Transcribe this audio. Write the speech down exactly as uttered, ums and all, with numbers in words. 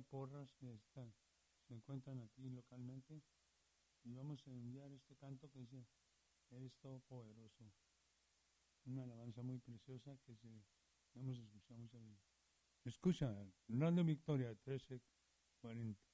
Porras que está, se encuentran aquí localmente y vamos a enviar este canto que dice Eres Todopoderoso, una alabanza muy preciosa que se, hemos escuchado muchas veces. Escucha, Radio Victoria trece cuarenta.